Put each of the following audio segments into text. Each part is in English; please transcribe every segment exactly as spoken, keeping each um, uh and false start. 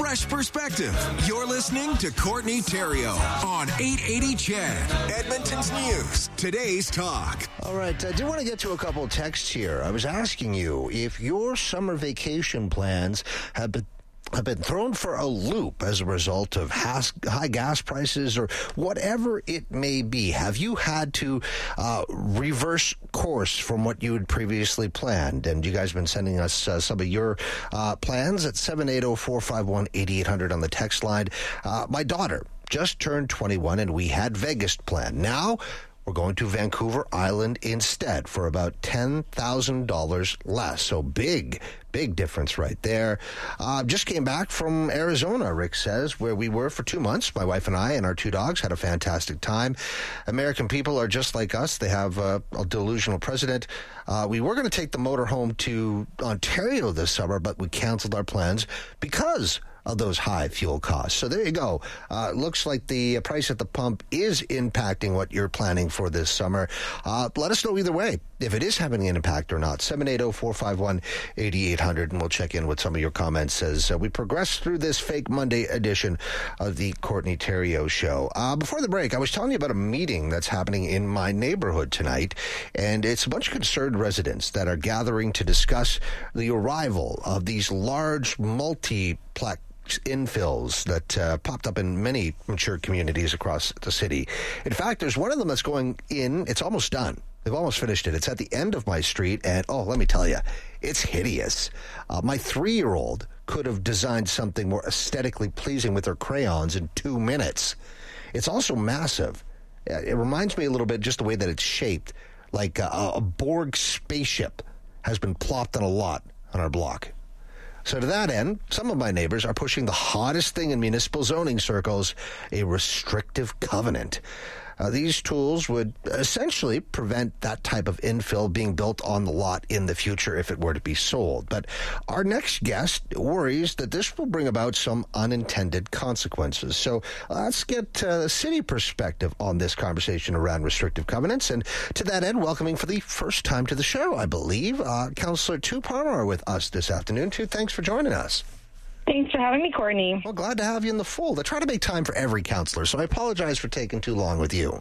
fresh perspective. You're listening to Courtney Theriault on eight eighty C H E D, Edmonton's News. Today's Talk. All right, I do want to get to a couple of texts here. I was asking you if your summer vacation plans have been have been thrown for a loop as a result of has, high gas prices or whatever it may be. Have you had to uh, reverse course from what you had previously planned? And you guys have been sending us uh, some of your uh, plans at seven eight zero, four five one, eight eight hundred on the text line. Uh, my daughter just turned twenty-one, and we had Vegas planned. Now we're going to Vancouver Island instead for about ten thousand dollars less. So big, big difference right there. Uh, just came back from Arizona, Rick says, where we were for two months. My wife and I and our two dogs had a fantastic time. American people are just like us. They have uh, a delusional president. Uh, we were going to take the motorhome to Ontario this summer, but we canceled our plans because of those high fuel costs. So there you go. Uh, looks like the price at the pump is impacting what you're planning for this summer. Uh, let us know either way if it is having an impact or not. seven eight zero, four five one, eight eight hundred, and we'll check in with some of your comments as uh, we progress through this fake Monday edition of the Courtney Theriault Show. Uh, before the break, I was telling you about a meeting that's happening in my neighborhood tonight, and it's a bunch of concerned residents that are gathering to discuss the arrival of these large multiplex infills that uh, popped up in many mature communities across the city. In fact, there's one of them that's going in. It's almost done. They've almost finished it. It's at the end of my street, and oh, let me tell you, it's hideous. Uh, my three-year-old could have designed something more aesthetically pleasing with her crayons in two minutes. It's also massive. It reminds me a little bit just the way that it's shaped, like a, a Borg spaceship has been plopped on a lot on our block. So to that end, some of my neighbors are pushing the hottest thing in municipal zoning circles, a restrictive covenant. Uh, these tools would essentially prevent that type of infill being built on the lot in the future if it were to be sold. But our next guest worries that this will bring about some unintended consequences. So uh, let's get uh, the city perspective on this conversation around restrictive covenants. And to that end, welcoming for the first time to the show, I believe, uh, Councillor Tu Parmar with us this afternoon. Tu, thanks for joining us. Thanks for having me, Courtney. Well, glad to have you in the fold. I try to make time for every counselor, so I apologize for taking too long with you.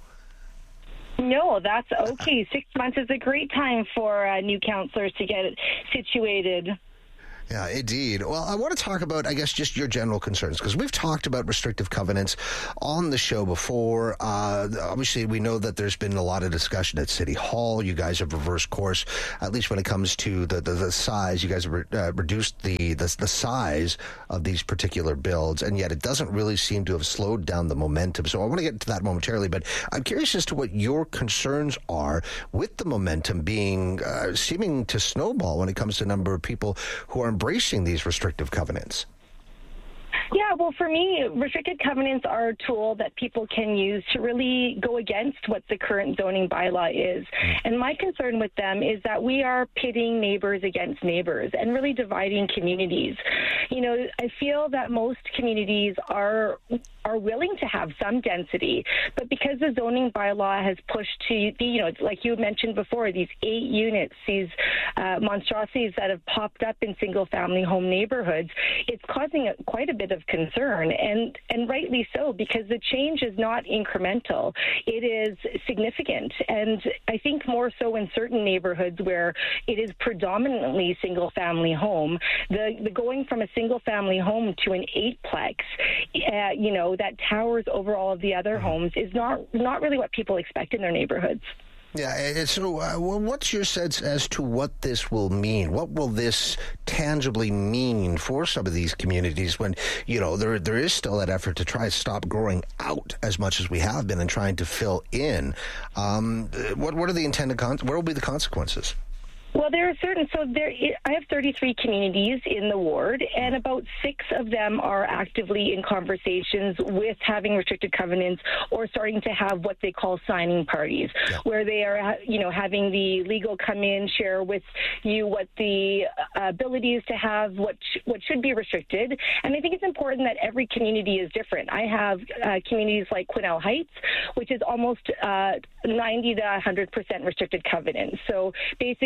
No, that's okay. Six months is a great time for uh, new counselors to get situated. Yeah, indeed. Well, I want to talk about, I guess, just your general concerns, because we've talked about restrictive covenants on the show before. Uh, obviously, we know that there's been a lot of discussion at City Hall. You guys have reversed course, at least when it comes to the, the, the size. You guys have re- uh, reduced the, the the size of these particular builds, and yet it doesn't really seem to have slowed down the momentum. So I want to get to that momentarily, but I'm curious as to what your concerns are with the momentum being uh, seeming to snowball when it comes to the number of people who are embracing these restrictive covenants. Yeah, well, for me, restricted covenants are a tool that people can use to really go against what the current zoning bylaw is. And my concern with them is that we are pitting neighbors against neighbors and really dividing communities. You know, I feel that most communities are are willing to have some density, but because the zoning bylaw has pushed to, you know, like you mentioned before, these eight units, these uh, monstrosities that have popped up in single-family home neighborhoods, it's causing a, quite a bit of concern, and, and rightly so, because the change is not incremental. It is significant, and I think more so in certain neighborhoods where it is predominantly single-family home, the, the going from a single-family home to an eightplex, uh, you know, that towers over all of the other homes is not not really what people expect in their neighborhoods. Yeah, and so uh, well, what's your sense as to what this will mean? What will this tangibly mean for some of these communities when, you know, there there is still that effort to try to stop growing out as much as we have been and trying to fill in? Um, what what are the intended con- what will be the consequences? Well, there are certain, so there, I have thirty-three communities in the ward, and about six of them are actively in conversations with having restricted covenants or starting to have what they call signing parties, yeah. where they are, you know, having the legal come in, share with you what the uh, ability is to have, what sh- what should be restricted. And I think it's important that every community is different. I have uh, communities like Quesnel Heights, which is almost uh, ninety to one hundred percent restricted covenants. So basically,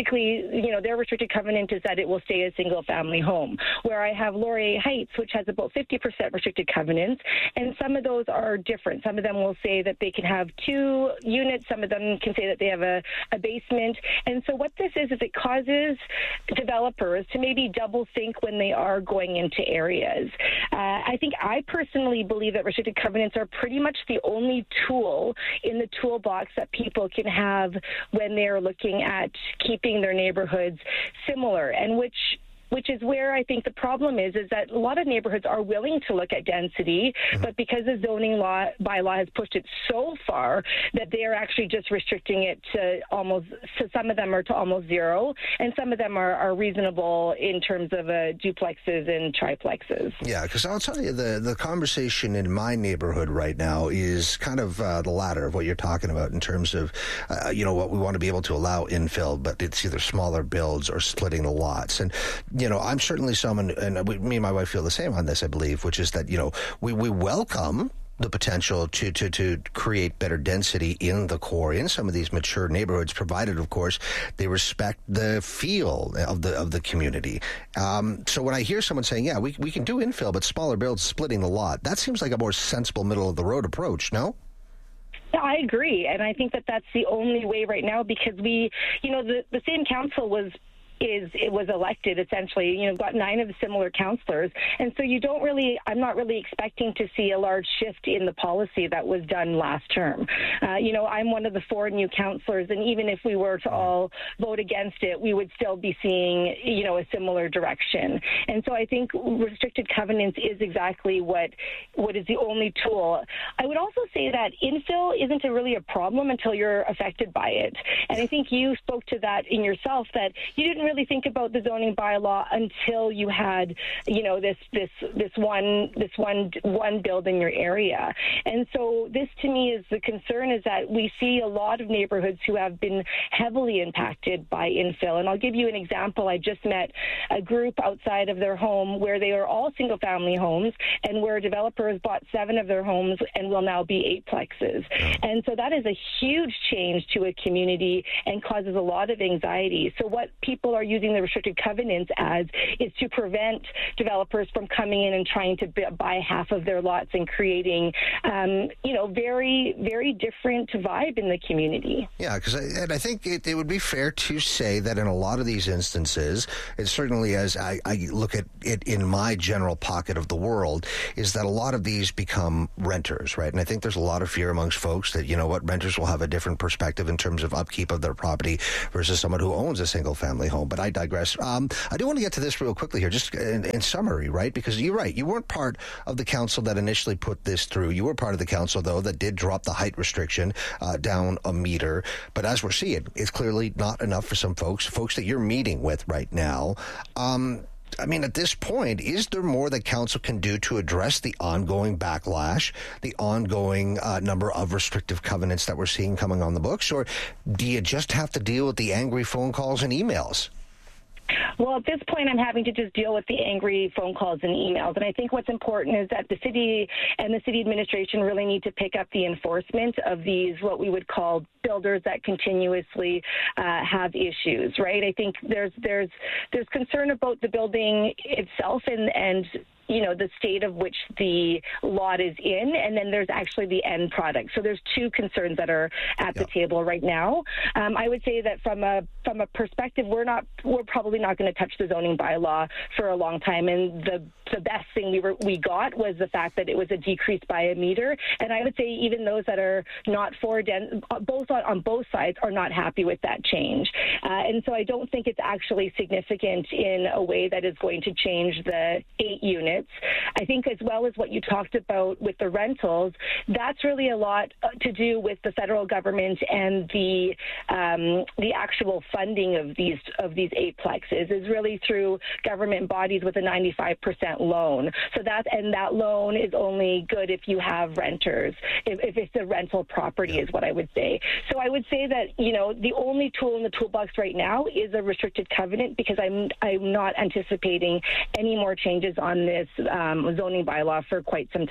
you know, their restricted covenant is that it will stay a single-family home, where I have Laurier Heights, which has about fifty percent restricted covenants, and some of those are different. Some of them will say that they can have two units. Some of them can say that they have a, a basement. And so what this is, is it causes developers to maybe double think when they are going into areas. Uh, I think I personally believe that restricted covenants are pretty much the only tool in the toolbox that people can have when they're looking at keeping their neighborhoods similar, and which which is where I think the problem is, is that a lot of neighborhoods are willing to look at density, mm-hmm. but because the zoning law bylaw has pushed it so far that they are actually just restricting it to almost, so some of them are to almost zero, and some of them are, are reasonable in terms of uh, duplexes and triplexes. Yeah, because I'll tell you, the, the conversation in my neighborhood right now is kind of uh, the latter of what you're talking about in terms of, uh, you know, what we want to be able to allow infill, but it's either smaller builds or splitting the lots. And you know, I'm certainly someone, and we, me and my wife feel the same on this, I believe, which is that, you know, we, we welcome the potential to, to, to create better density in the core in some of these mature neighborhoods, provided, of course, they respect the feel of the of the community. Um, so when I hear someone saying, yeah, we, we can do infill, but smaller builds splitting the lot, that seems like a more sensible middle-of-the-road approach, no? Yeah, I agree, and I think that that's the only way right now, because we, you know, the, the same council was is it was elected essentially, you know, got nine of the similar councillors. And so you don't really, I'm not really expecting to see a large shift in the policy that was done last term. Uh, you know, I'm one of the four new councillors, and even if we were to all vote against it, we would still be seeing, you know, a similar direction. And so I think restricted covenants is exactly what, what is the only tool. I would also say that infill isn't a really a problem until you're affected by it. And I think you spoke to that in yourself, that you didn't really think about the zoning bylaw until you had, you know, this this this one this one one build in your area. And so this, to me, is the concern, is that we see a lot of neighborhoods who have been heavily impacted by infill. And I'll give you an example. I just met a group outside of their home where they are all single family homes, and where developers bought seven of their homes and will now be eight plexes. And so that is a huge change to a community and causes a lot of anxiety. So what people are using the restricted covenants as is to prevent developers from coming in and trying to buy half of their lots and creating, um, you know, very, very different vibe in the community. Yeah, because I, and I think it, it would be fair to say that in a lot of these instances, and certainly as I, I look at it in my general pocket of the world, is that a lot of these become renters, right? And I think there's a lot of fear amongst folks that, you know what, renters will have a different perspective in terms of upkeep of their property versus someone who owns a single family home. But I digress. Um, I do want to get to this real quickly here, just in, in summary, right? Because you're right. You weren't part of the council that initially put this through. You were part of the council, though, that did drop the height restriction uh, down a meter. But as we're seeing, it's clearly not enough for some folks, folks that you're meeting with right now. Um, I mean, at this point, is there more that council can do to address the ongoing backlash, the ongoing uh, number of restrictive covenants that we're seeing coming on the books? Or do you just have to deal with the angry phone calls and emails? Well, at this point, I'm having to just deal with the angry phone calls and emails. And I think what's important is that the city and the city administration really need to pick up the enforcement of these, what we would call builders that continuously uh, have issues, right? I think there's there's there's concern about the building itself and and you know, the state of which the lot is in, and then there's actually the end product. So there's two concerns that are at yep. the table right now. Um, I would say that from a from a perspective, we're not we're probably not going to touch the zoning bylaw for a long time. And the the best thing we were we got was the fact that it was a decrease by a meter. And I would say even those that are not for den- both on, on both sides are not happy with that change. Uh, and so I don't think it's actually significant in a way that is going to change the eight units. I think, as well as what you talked about with the rentals, that's really a lot to do with the federal government and the um, the actual funding of these of these eight plexes is really through government bodies with a ninety-five percent loan. So that and that loan is only good if you have renters, if, if it's a rental property, is what I would say. So I would say that, you know, the only tool in the toolbox right now is a restricted covenant, because I'm I'm not anticipating any more changes on this Um, zoning bylaw for quite some time.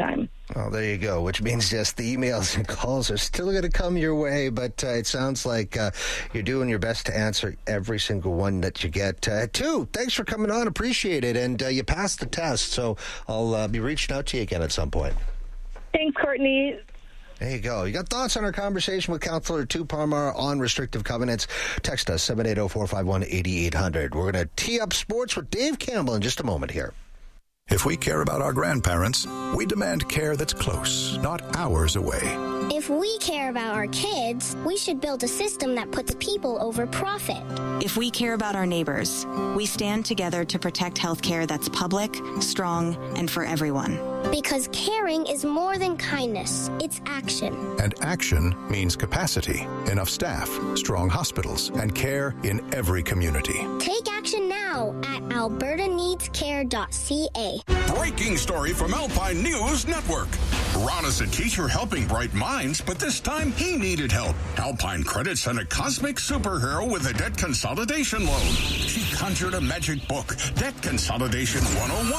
Well, there you go, which means just the emails and calls are still going to come your way, but uh, it sounds like uh, you're doing your best to answer every single one that you get. Uh, two, thanks for coming on. Appreciate it. And uh, you passed the test, so I'll uh, be reaching out to you again at some point. Thanks, Courtney. There you go. You got thoughts on our conversation with Councillor Tu Parmar on restrictive covenants? Text us, seven eight zero, four five one, eight eight zero zero. We're going to tee up sports with Dave Campbell in just a moment here. If we care about our grandparents, we demand care that's close, not hours away. If we care about our kids, we should build a system that puts people over profit. If we care about our neighbors, we stand together to protect healthcare that's public, strong, and for everyone. Because caring is more than kindness, it's action. And action means capacity, enough staff, strong hospitals, and care in every community. Take action now at alberta needs care dot c a. Breaking story from Alpine News Network. Ron is a teacher helping bright minds, but this time he needed help. Alpine Credit sent a cosmic superhero with a debt consolidation loan. She conjured a magic book, Debt Consolidation one oh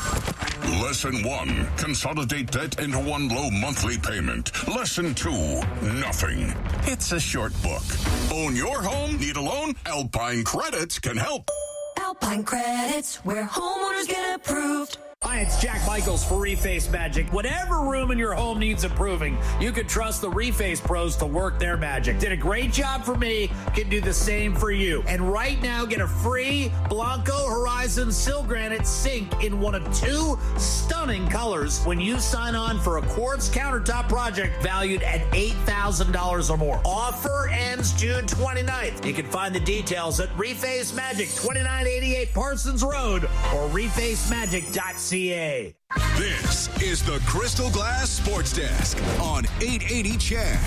one. Lesson one, consolidate debt into one low monthly payment. Lesson two, nothing. It's a short book. Own your home? Need a loan? Alpine Credits can help. Alpine Credits, where homeowners get approved. Hi, it's Jack Michaels for Reface Magic. Whatever room in your home needs improving, you can trust the Reface pros to work their magic. Did a great job for me, can do the same for you. And right now, get a free Blanco Horizon Sil Granite sink in one of two stunning colors when you sign on for a quartz countertop project valued at eight thousand dollars or more. Offer ends June twenty-ninth. You can find the details at Reface Magic, twenty-nine eighty-eight Parsons Road, or reface magic dot c a. This is the Crystal Glass Sports Desk on eight eighty C H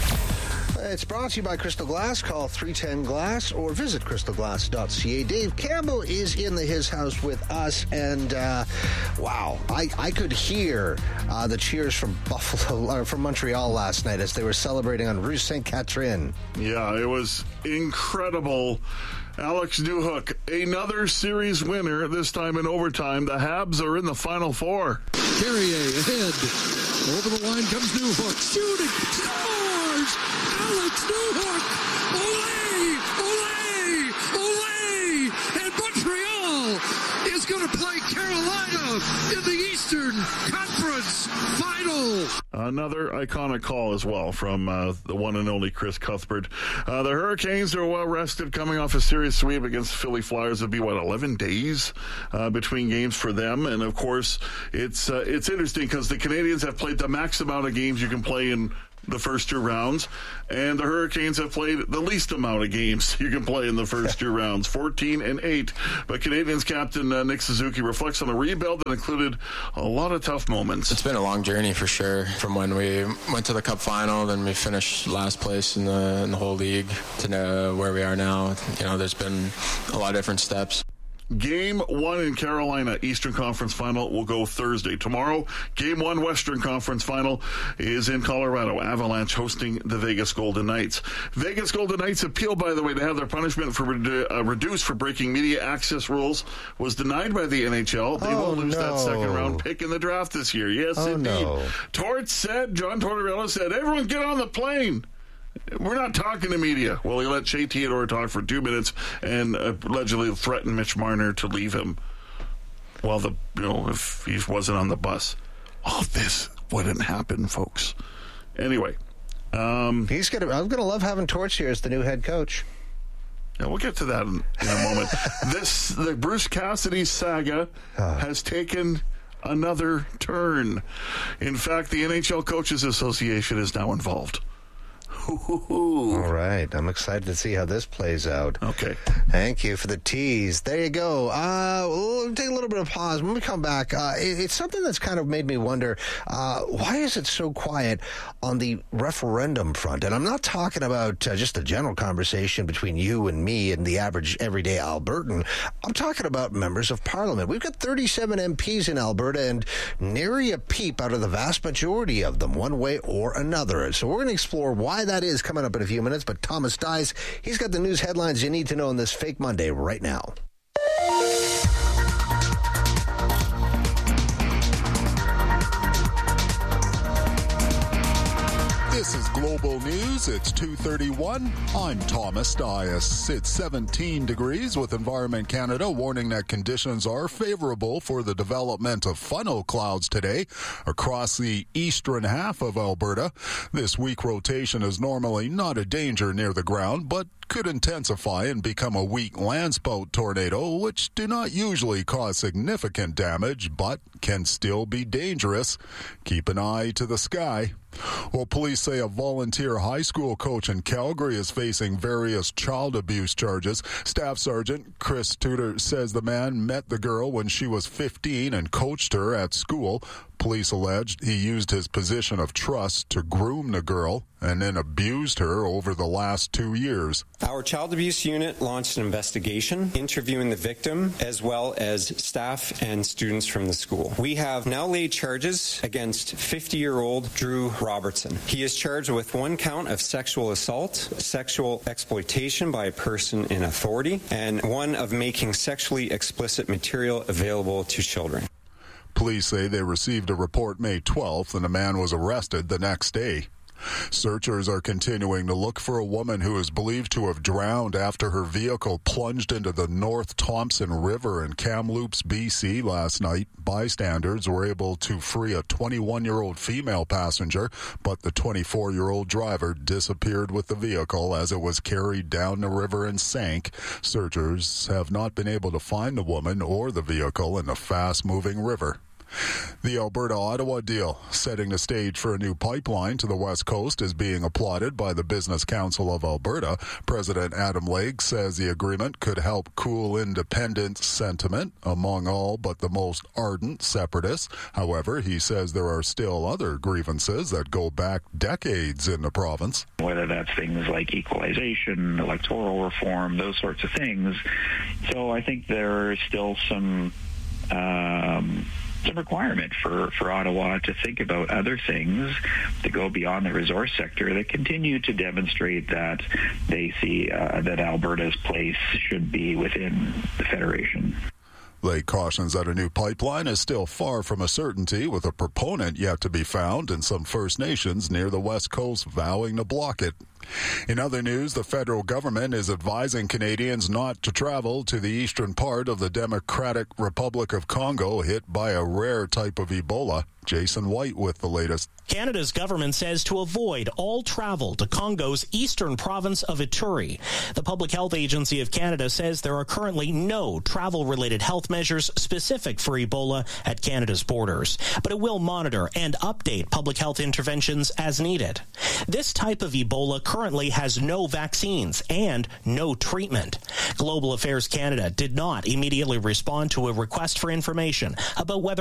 E D. It's brought to you by Crystal Glass. Call three one zero glass or visit crystal glass dot c a. Dave Campbell is in the his house with us, and uh, wow, I, I could hear uh, the cheers from Buffalo or from Montreal last night as they were celebrating on Rue Saint Catherine. Yeah, it was incredible. Alex Newhook, another series winner, this time in overtime. The Habs are in the Final Four. Carrier ahead. Over the line comes Newhook. Shooting. Scores! Alex Newhook! Olé! Olé! Olé! And Montreal is going to play Carolina in the Eastern Conference Final. Another iconic call as well from uh, the one and only Chris Cuthbert. Uh, the Hurricanes are well rested coming off a series sweep against the Philly Flyers. It'll be, what, eleven days uh, between games for them. And, of course, it's, uh, it's interesting because the Canadians have played the max amount of games you can play in the first two rounds, and the Hurricanes have played the least amount of games you can play in the first two rounds, fourteen and eight. But Canadians captain uh, Nick Suzuki reflects on a rebuild that included a lot of tough moments. It's been a long journey for sure, from when we went to the Cup final, then we finished last place in the, in the whole league, to uh, where we are now. You know, there's been a lot of different steps. Game one in Carolina, Eastern Conference Final, will go Thursday. Tomorrow, Game one Western Conference Final is in Colorado. Avalanche hosting the Vegas Golden Knights. Vegas Golden Knights appeal, by the way, to have their punishment for redu- uh, reduced for breaking media access rules was denied by the N H L. They oh, will lose no. that second round pick in the draft this year. Yes, oh, indeed. No. Torts said, John Tortorella said, everyone get on the plane. We're not talking to media. Well, he let Shea Theodore talk for two minutes and uh, allegedly threatened Mitch Marner to leave him. Well, the you know if he wasn't on the bus, all this wouldn't happen, folks. Anyway, um, he's gonna. I'm gonna love having Torch here as the new head coach. Yeah, we'll get to that in, in a moment. This the Bruce Cassidy saga has taken another turn. In fact, the N H L Coaches Association is now involved. All right. I'm excited to see how this plays out. Okay. Thank you for the tease. There you go. Uh, we'll take a little bit of pause. When we come back, uh, it, it's something that's kind of made me wonder, uh, why is it so quiet on the referendum front? And I'm not talking about uh, just a general conversation between you and me and the average everyday Albertan. I'm talking about members of Parliament. We've got thirty-seven M Ps in Alberta and nary a peep out of the vast majority of them, one way or another. So we're going to explore why that is coming up in a few minutes. But Thomas Dice, he's got the news headlines you need to know on this Fake Monday right now. Global News, it's two thirty-one. I'm Thomas Dias. It's seventeen degrees with Environment Canada warning that conditions are favorable for the development of funnel clouds today across the eastern half of Alberta. This weak rotation is normally not a danger near the ground, but could intensify and become a weak landspout tornado, which do not usually cause significant damage, but can still be dangerous. Keep an eye to the sky. Well, police say a volunteer high school coach in Calgary is facing various child abuse charges. Staff Sergeant Chris Tudor says the man met the girl when she was fifteen and coached her at school. Police alleged he used his position of trust to groom the girl and then abused her over the last two years. Our child abuse unit launched an investigation interviewing the victim as well as staff and students from the school. We have now laid charges against fifty-year-old Drew Robertson. He is charged with one count of sexual assault, sexual exploitation by a person in authority, and one of making sexually explicit material available to children. Police say they received a report May twelfth and a man was arrested the next day. Searchers are continuing to look for a woman who is believed to have drowned after her vehicle plunged into the North Thompson River in Kamloops, B C last night. Bystanders were able to free a twenty-one-year-old female passenger, but the twenty-four-year-old driver disappeared with the vehicle as it was carried down the river and sank. Searchers have not been able to find the woman or the vehicle in the fast-moving river. The Alberta-Ottawa deal, setting the stage for a new pipeline to the West Coast, is being applauded by the Business Council of Alberta. President Adam Lake says the agreement could help cool independence sentiment among all but the most ardent separatists. However, he says there are still other grievances that go back decades in the province. Whether that's things like equalization, electoral reform, those sorts of things. So I think there are still some... Um, It's a requirement for, for Ottawa to think about other things to go beyond the resource sector that continue to demonstrate that they see uh, that Alberta's place should be within the Federation. Lake cautions that a new pipeline is still far from a certainty, with a proponent yet to be found and some First Nations near the West Coast vowing to block it. In other news, the federal government is advising Canadians not to travel to the eastern part of the Democratic Republic of Congo, hit by a rare type of Ebola. Jason White with the latest. Canada's government says to avoid all travel to Congo's eastern province of Ituri. The Public Health Agency of Canada says there are currently no travel-related health measures specific for Ebola at Canada's borders, but it will monitor and update public health interventions as needed. This type of Ebola currently has no vaccines and no treatment. Global Affairs Canada did not immediately respond to a request for information about whether